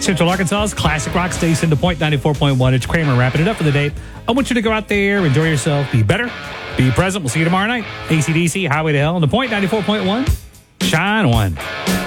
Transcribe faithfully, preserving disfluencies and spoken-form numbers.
Central Arkansas's classic rock station to Point ninety-four point one. It's Kramer wrapping it up for the day. I want you to go out there, enjoy yourself, be better, be present. We'll see you tomorrow night. A C D C, Highway to Hell, on the Point ninety-four point one. Shine on.